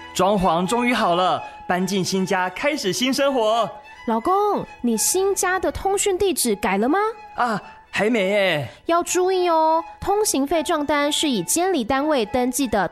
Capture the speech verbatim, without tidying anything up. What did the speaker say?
装潢终于好了，搬进新家，开始新生活。 老公，你新家的通讯地址改了吗？ 啊，还没耶。 要注意哦，通行费账单是以监理单位登记的